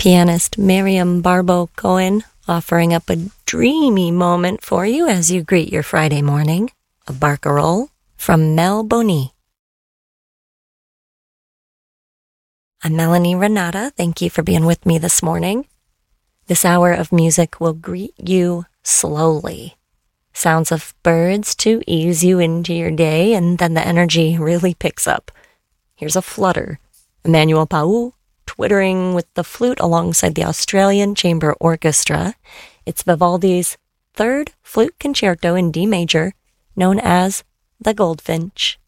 pianist Miriam Barbo Cohen offering up a dreamy moment for you as you greet your Friday morning. A barcarolle from Mel Boni. I'm Melanie Renata. Thank you for being with me this morning. This hour of music will greet you slowly. Sounds of birds to ease you into your day, and then the energy really picks up. Here's a flutter. Emmanuel Pau twittering with the flute alongside the Australian Chamber Orchestra. It's Vivaldi's third flute concerto in D major, known as the Goldfinch.